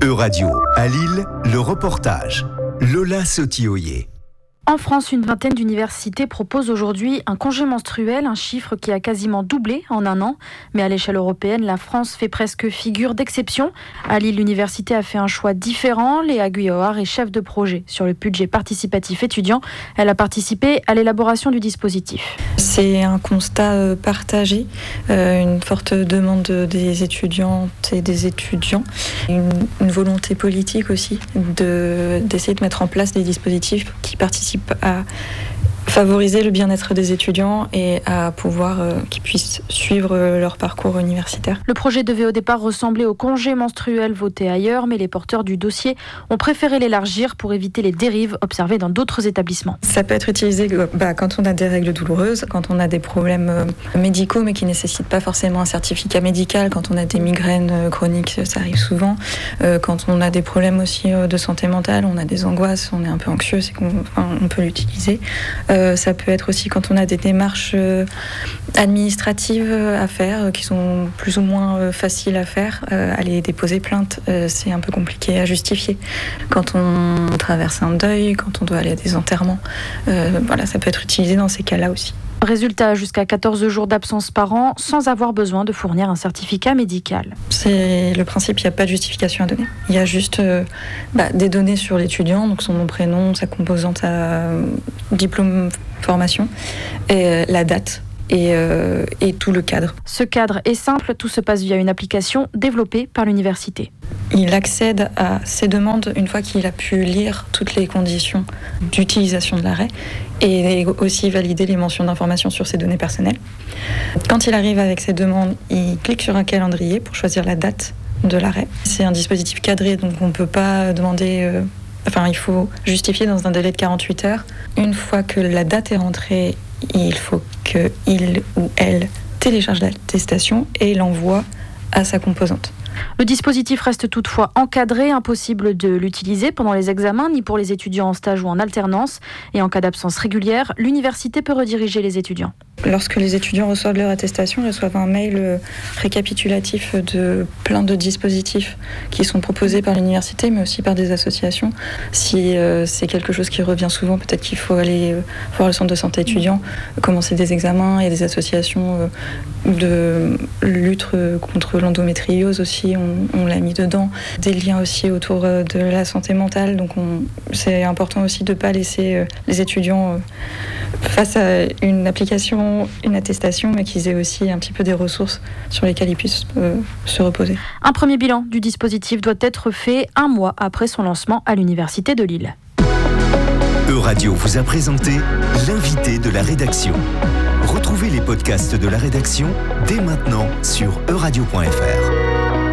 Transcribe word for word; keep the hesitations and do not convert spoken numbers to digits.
Euradio, à Lille, le reportage. Lola Sotioyer. En France, une vingtaine d'universités proposent aujourd'hui un congé menstruel, un chiffre qui a quasiment doublé en un an. Mais à l'échelle européenne, la France fait presque figure d'exception. À Lille, l'université a fait un choix différent. Léa Guyard est chef de projet sur le budget participatif étudiant. Elle a participé à l'élaboration du dispositif. C'est un constat partagé, une forte demande des étudiantes et des étudiants, une, une volonté politique aussi de, d'essayer de mettre en place des dispositifs qui participent à favoriser le bien-être des étudiants et à pouvoir euh, qu'ils puissent suivre euh, leur parcours universitaire. Le projet devait au départ ressembler au congé menstruel voté ailleurs, mais les porteurs du dossier ont préféré l'élargir pour éviter les dérives observées dans d'autres établissements. Ça peut être utilisé bah, quand on a des règles douloureuses, quand on a des problèmes euh, médicaux mais qui ne nécessitent pas forcément un certificat médical, quand on a des migraines euh, chroniques, ça arrive souvent, euh, quand on a des problèmes aussi euh, de santé mentale, on a des angoisses, on est un peu anxieux, c'est qu'on enfin, on peut l'utiliser. Euh, Ça peut être aussi quand on a des démarches administratives à faire, qui sont plus ou moins faciles à faire. Aller déposer plainte, c'est un peu compliqué à justifier. Quand on traverse un deuil, quand on doit aller à des enterrements, voilà, ça peut être utilisé dans ces cas-là aussi. Résultat, jusqu'à quatorze jours d'absence par an, sans avoir besoin de fournir un certificat médical. C'est le principe, il n'y a pas de justification à donner. Il y a juste euh, bah, des données sur l'étudiant, donc son nom, prénom, sa composante à diplôme, formation, et euh, la date. Et, euh, et tout le cadre. Ce cadre est simple, tout se passe via une application développée par l'université. Il accède à ses demandes une fois qu'il a pu lire toutes les conditions d'utilisation de l'arrêt et aussi valider les mentions d'information sur ses données personnelles. Quand il arrive avec ses demandes, il clique sur un calendrier pour choisir la date de l'arrêt. C'est un dispositif cadré, donc on ne peut pas demander... Euh, enfin, il faut justifier dans un délai de quarante-huit heures. Une fois que la date est rentrée, il faut qu'il ou elle télécharge l'attestation et l'envoie à sa composante. Le dispositif reste toutefois encadré, impossible de l'utiliser pendant les examens, ni pour les étudiants en stage ou en alternance. Et en cas d'absence régulière, l'université peut rediriger les étudiants. Lorsque les étudiants reçoivent leur attestation, ils reçoivent un mail récapitulatif de plein de dispositifs qui sont proposés par l'université, mais aussi par des associations. Si euh, c'est quelque chose qui revient souvent, peut-être qu'il faut aller euh, voir le centre de santé étudiant, commencer des examens. Il y a des associations euh, de lutte contre l'endométriose aussi, on, on l'a mis dedans. Des liens aussi autour de la santé mentale, donc on, c'est important aussi de ne pas laisser euh, les étudiants... Euh, face à une application, une attestation, mais qu'ils aient aussi un petit peu des ressources sur lesquelles ils puissent euh, se reposer. Un premier bilan du dispositif doit être fait un mois après son lancement à l'Université de Lille. Euradio vous a présenté l'invité de la rédaction. Retrouvez les podcasts de la rédaction dès maintenant sur euradio point f r.